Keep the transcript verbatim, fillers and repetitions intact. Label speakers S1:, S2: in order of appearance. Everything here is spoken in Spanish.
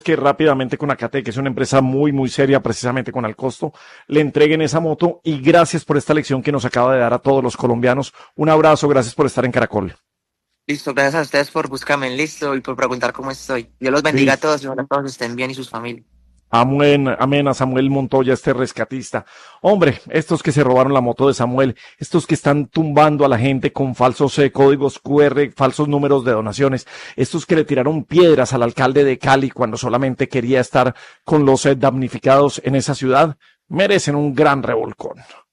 S1: que rápidamente con Acate, que es una empresa muy, muy seria precisamente con el costo, le entreguen esa moto y gracias por esta lección que nos acaba de dar a todos los colombianos. Un abrazo, gracias por estar en Caracol.
S2: Listo, gracias a ustedes por buscarme en listo y por preguntar cómo estoy. Dios los bendiga a
S1: Listo.
S2: todos y ojalá todos estén bien y sus familias.
S1: Amén, amén a Samuel Montoya, este rescatista. Hombre, estos que se robaron la moto de Samuel, estos que están tumbando a la gente con falsos eh, códigos Q R, falsos números de donaciones, estos que le tiraron piedras al alcalde de Cali cuando solamente quería estar con los eh, damnificados en esa ciudad, merecen un gran revolcón.